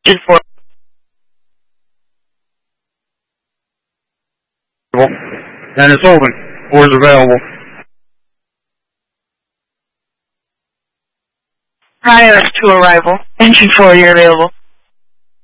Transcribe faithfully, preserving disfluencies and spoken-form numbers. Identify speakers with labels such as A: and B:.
A: for
B: and it's open or is available.
A: Hi, that's to arrival. Engine four, you're available.